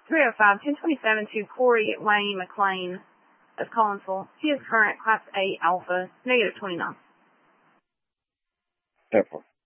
305-1027 to Corey Wayne McLean of Collinsville. He is current Class A Alpha, -29. 10-4.